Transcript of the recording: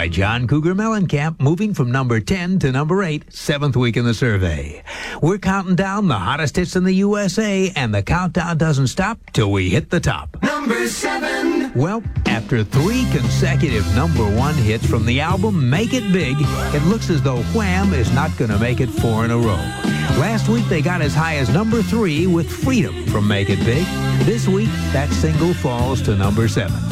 by John Cougar Mellencamp, moving from number 10 to number 8, 7th week in the survey. We're counting down the hottest hits in the USA, and the countdown doesn't stop till we hit the top. Number 7. Well, after 3 consecutive number 1 hits from the album Make It Big, it looks as though Wham is not going to make it 4 in a row. Last week, they got as high as number 3 with Freedom from Make It Big. This week, that single falls to number 7.